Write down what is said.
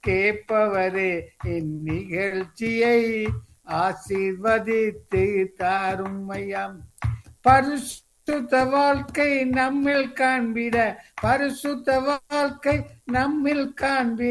கேட்பவரே என் நிகழ்ச்சியை ஆசீர்வதித்து தாருமையாம். பரிசுத்த வாழ்க்கை நம்மில் காண்பிட, பரிசுத்த வாழ்க்கை நம்மில் காண்பிட